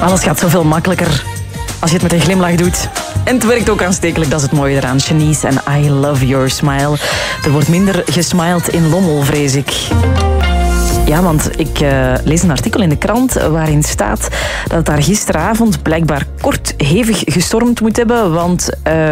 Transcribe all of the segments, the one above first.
Alles gaat zoveel makkelijker als je het met een glimlach doet. En het werkt ook aanstekelijk, dat is het mooie eraan. Shanice en I Love Your Smile. Er wordt minder gesmiled in Lommel, vrees ik. Ja, want ik lees een artikel in de krant waarin staat dat het daar gisteravond blijkbaar kort hevig gestormd moet hebben. Want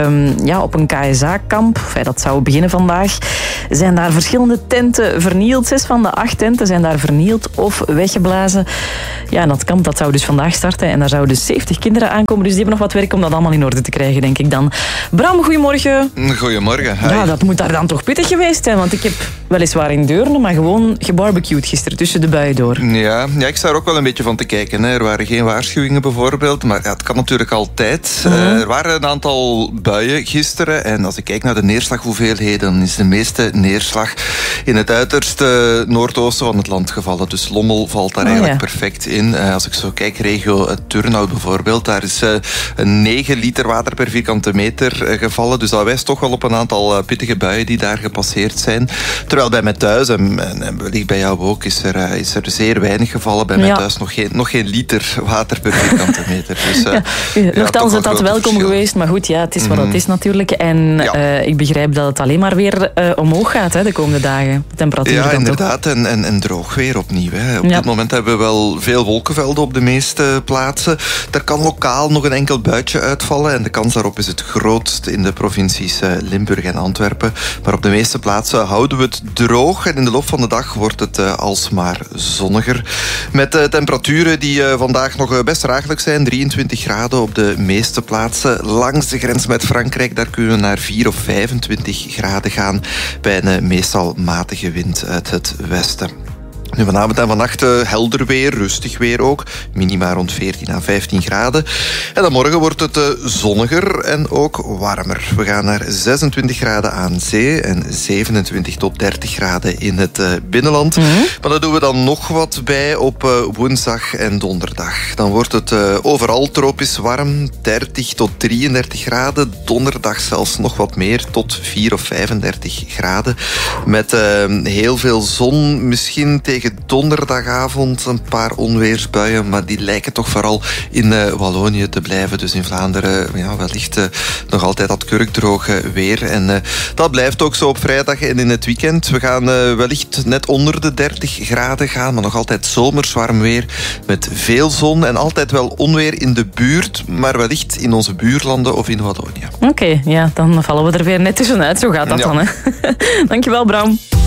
op een KSA-kamp, dat zou beginnen vandaag, zijn daar verschillende tenten vernield. 6 van de 8 tenten zijn daar vernield of weggeblazen. Ja, en dat kamp dat zou dus vandaag starten en daar zouden dus 70 kinderen aankomen. Dus die hebben nog wat werk om dat allemaal in orde te krijgen, denk ik dan. Bram, goedemorgen. Goedemorgen. Hi. Ja, dat moet daar dan toch pittig geweest zijn, want ik heb weliswaar in Deurne, maar gewoon gebarbecued gisteren tussen de buien door. Ja, ik sta er ook wel een beetje van te kijken. Hè. Er waren geen waarschuwingen bijvoorbeeld, maar ja, het kan natuurlijk altijd. Er waren een aantal buien gisteren en als ik kijk naar de neerslaghoeveelheden, dan is de meeste neerslag in het uiterste noordoosten van het land gevallen. Dus Lommel valt daar eigenlijk perfect in. Als ik zo kijk, regio Turnhout bijvoorbeeld, daar is een 9 liter water per vierkante meter gevallen. Dus dat wijst toch wel op een aantal pittige buien die daar gepasseerd zijn. Terwijl bij mij thuis, en wellicht bij jou ook, is er zeer weinig gevallen. Bij mij thuis nog geen liter water per vierkante meter. Dus, nochtans is dat welkom geweest, maar goed, het is wat het is natuurlijk. En ik begrijp dat het alleen maar weer omhoog gaat de komende dagen. De temperatuur ja, dan inderdaad. toch? En droog weer opnieuw. Hè. Op dit moment hebben we wel veel wolkenvelden op de meeste plaatsen. Er kan lokaal nog een enkel buitje uitvallen en de kans daarop is het grootst in de provincies Limburg en Antwerpen. Maar op de meeste plaatsen houden we het droog en in de loop van de dag wordt het alsmaar zonniger. Met temperaturen die vandaag nog best draaglijk zijn. 23 graden op de meeste plaatsen. Langs de grens met Frankrijk, daar kunnen we naar 4 of 25 graden gaan bij een meestal matige wind uit het westen. Nu, vanavond en vannacht helder weer, rustig weer ook. Minima rond 14 à 15 graden. En dan morgen wordt het zonniger en ook warmer. We gaan naar 26 graden aan zee en 27 tot 30 graden in het binnenland. Maar daar doen we dan nog wat bij op woensdag en donderdag. Dan wordt het overal tropisch warm, 30 tot 33 graden. Donderdag zelfs nog wat meer, tot 4 of 35 graden. Met heel veel zon, misschien tegen donderdagavond een paar onweersbuien, maar die lijken toch vooral in Wallonië te blijven. Dus in Vlaanderen wellicht nog altijd dat kurkdroge weer. En dat blijft ook zo op vrijdag en in het weekend. We gaan wellicht net onder de 30 graden gaan, maar nog altijd zomers warm weer met veel zon en altijd wel onweer in de buurt, maar wellicht in onze buurlanden of in Wallonië. Oké, dan vallen we er weer net tussenuit. Zo gaat dat dan. Hè? Dankjewel, Bram.